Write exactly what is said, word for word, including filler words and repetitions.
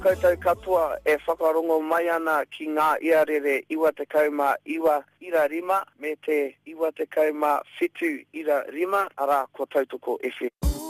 Koutou katoa e whakarongo mai ana ki ngā iarere iwa te kauma iwa ira rima me te iwa te kauma whitu ira rima ara ko Tautoko F M.